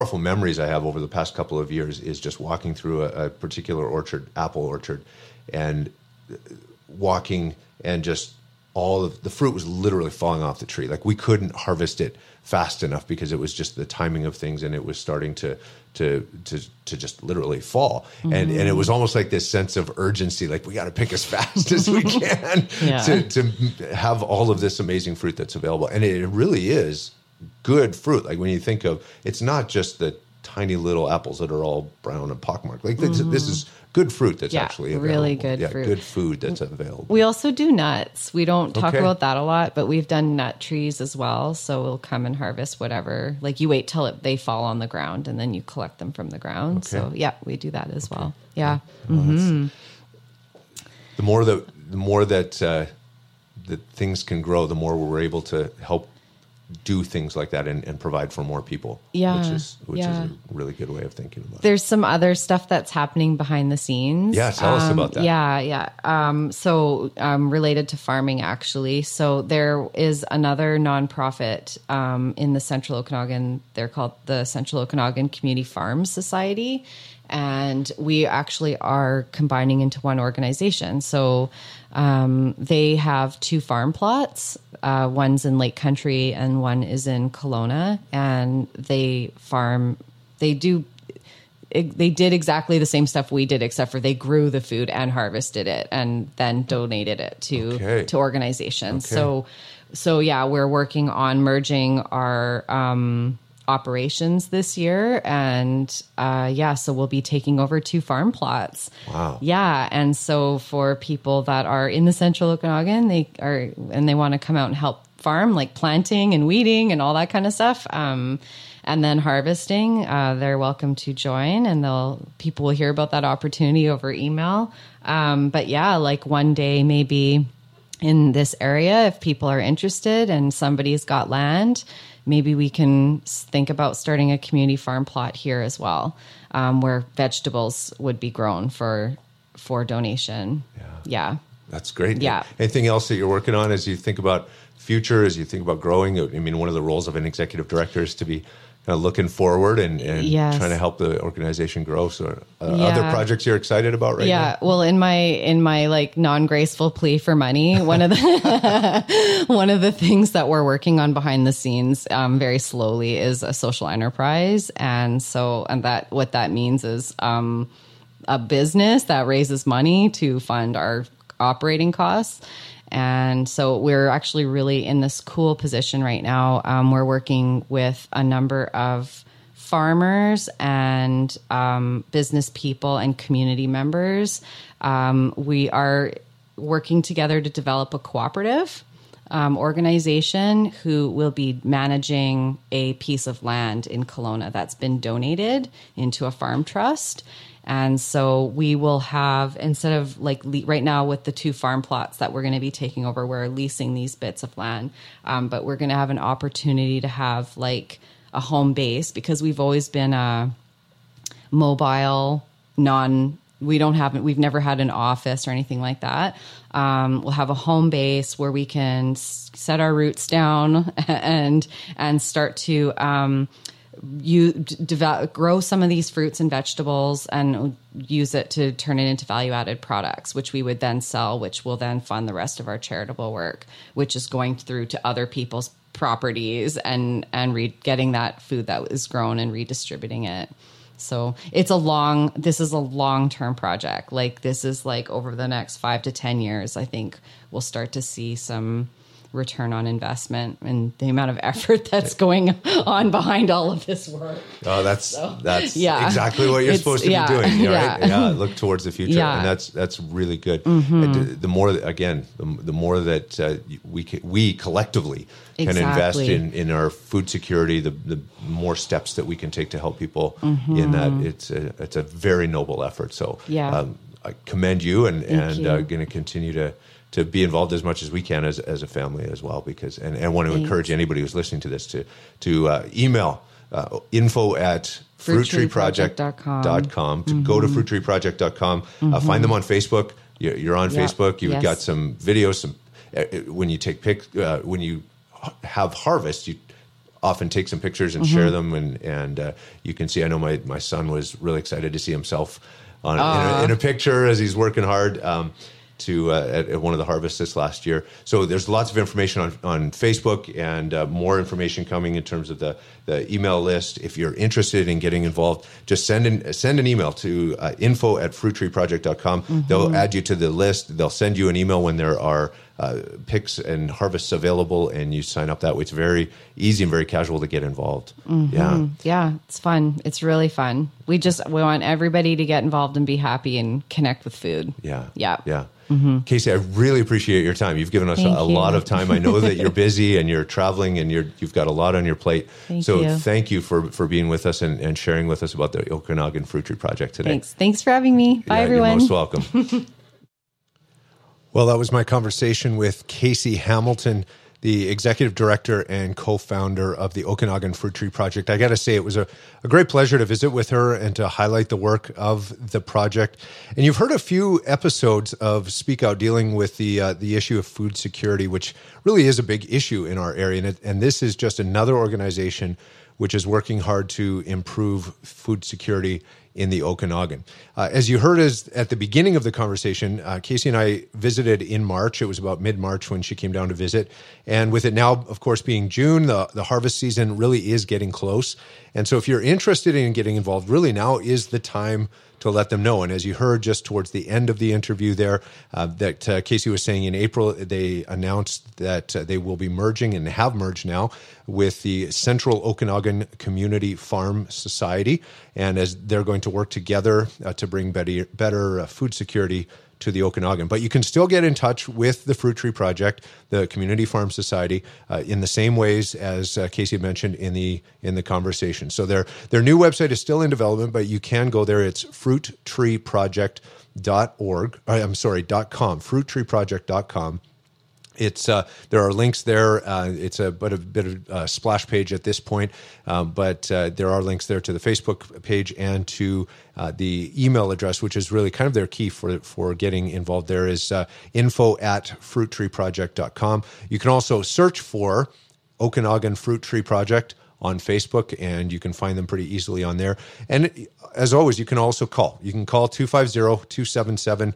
powerful memories I have over the past couple of years is just walking through a particular orchard, apple orchard, and walking and just all of the fruit was literally falling off the tree. Like we couldn't harvest it fast enough because it was just the timing of things, and it was starting to just literally fall. Mm-hmm. And it was almost like this sense of urgency, like we got to pick as fast as we can to have all of this amazing fruit that's available. And it really is good fruit. Like when you think of, it's not just the tiny little apples that are all brown and pockmarked. Like this is good fruit that's actually available. Really good fruit. Good food that's available. We also do nuts. We don't talk about that a lot, but we've done nut trees as well. So we'll come and harvest whatever. Like you wait till they fall on the ground and then you collect them from the ground. Okay. So yeah, we do that as well. Yeah. The more that things can grow, the more we're able to help do things like that and provide for more people, which is a really good way of thinking about it. There's some other stuff that's happening behind the scenes. Yeah, tell us about that. So related to farming, actually. So there is another nonprofit in the Central Okanagan. They're called the Central Okanagan Community Farms Society. And we actually are combining into one organization. So they have 2 farm plots. One's in Lake Country and one is in Kelowna. And they did exactly the same stuff we did, except for they grew the food and harvested it and then donated it to organizations. Okay. So yeah, we're working on merging our operations this year, and so we'll be taking over 2 farm plots. Wow. Yeah, and so for people that are in the Central Okanagan, they want to come out and help farm, like planting and weeding and all that kind of stuff, and then harvesting, they're welcome to join, and people will hear about that opportunity over email. But yeah, like one day maybe in this area, if people are interested and somebody's got land, maybe we can think about starting a community farm plot here as well, where vegetables would be grown for donation. Yeah. That's great. Yeah. Anything else that you're working on as you think about future, as you think about growing? I mean, one of the roles of an executive director is to be kind of looking forward and trying to help the organization grow. So other projects you're excited about right now? Yeah. Well, in my like non-graceful plea for money, one of the things that we're working on behind the scenes very slowly is a social enterprise. And what that means is a business that raises money to fund our operating costs. And so we're actually really in this cool position right now. We're working with a number of farmers and business people and community members. We are working together to develop a cooperative organization who will be managing a piece of land in Kelowna that's been donated into a farm trust. And so we will have, instead of like right now with the 2 farm plots that we're going to be taking over, we're leasing these bits of land. But we're going to have an opportunity to have like a home base, because we've always been a mobile, we've never had an office or anything like that. We'll have a home base where we can set our roots down and start to grow some of these fruits and vegetables and use it to turn it into value-added products, which we would then sell, which will then fund the rest of our charitable work, which is going through to other people's properties and getting that food that is grown and redistributing it. So this is a long-term project. Like this is like over the next 5 to 10 years, I think we'll start to see some return on investment and the amount of effort that's going on behind all of this work. Oh, that's exactly what you're supposed to be doing, right? Yeah, look towards the future, and that's really good. Mm-hmm. The more that we collectively can invest in our food security, the more steps that we can take to help people in that. It's a very noble effort. So I commend you and going to continue to be involved as much as we can as a family as well, because I want to encourage anybody who's listening to this to email info@fruittreeproject.com, to go to fruittreeproject.com, find them on Facebook. You're on Facebook. You've got some videos, when you take when you have harvest, often take some pictures and share them, and you can see. I know my son was really excited to see himself in a picture as he's working hard at one of the harvests this last year. So there's lots of information on Facebook, and more information coming in terms of the email list. If you're interested in getting involved, just send an email to info@fruittreeproject.com. They'll add you to the list. They'll send you an email when there are picks and harvests available, and you sign up that way. It's very easy and very casual to get involved. Yeah, it's fun. It's really fun. We want everybody to get involved and be happy and connect with food. Yeah. Casey, I really appreciate your time. You've given us a lot of time. I know that you're busy and you're traveling and you've got a lot on your plate. Thank you for being with us and sharing with us about the Okanagan Fruit Tree Project today. Thanks for having me. Bye, everyone. You're most welcome. Well, that was my conversation with Casey Hamilton, the executive director and co-founder of the Okanagan Fruit Tree Project. I got to say, it was a great pleasure to visit with her and to highlight the work of the project. And you've heard a few episodes of Speak Out dealing with the issue of food security, which really is a big issue in our area. And this is just another organization which is working hard to improve food security in the Okanagan. As you heard at the beginning of the conversation, Casey and I visited in March. It was about mid-March when she came down to visit. And with it now, of course, being June, the harvest season really is getting close. And so if you're interested in getting involved, really now is the time to let them know. And as you heard just towards the end of the interview there, that Casey was saying in April, they announced that they will be merging and have merged now with the Central Okanagan Community Farm Society. And as they're going to work together to bring better food security to the Okanagan. But you can still get in touch with the Fruit Tree Project, the Community Farm Society, in the same ways as Casey mentioned in the conversation. So their new website is still in development, but you can go there. It's fruittreeproject.com, fruittreeproject.com. It's there are links there. It's a bit of a splash page at this point, but there are links there to the Facebook page and to the email address, which is really kind of their key for getting involved. There is info@fruittreeproject.com. You can also search for Okanagan Fruit Tree Project on Facebook, and you can find them pretty easily on there. And as always, you can also call. You can call 250-277-1932,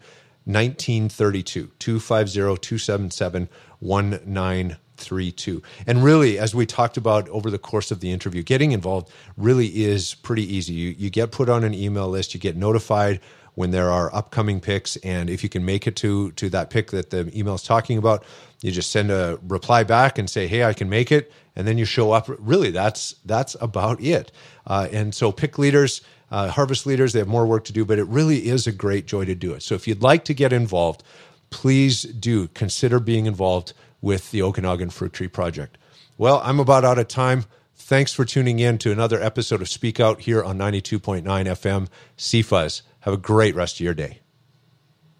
250-277-1932. And really, as we talked about over the course of the interview, getting involved really is pretty easy. You get put on an email list, you get notified when there are upcoming picks, and if you can make it to that pick that the email is talking about, you just send a reply back and say, hey, I can make it, and then you show up. Really, that's about it. And so pick leaders, harvest leaders, they have more work to do, but it really is a great joy to do it. So if you'd like to get involved, please do consider being involved with the Okanagan Fruit Tree Project. Well, I'm about out of time. Thanks for tuning in to another episode of Speak Out here on 92.9 FM CFuzz. Have a great rest of your day.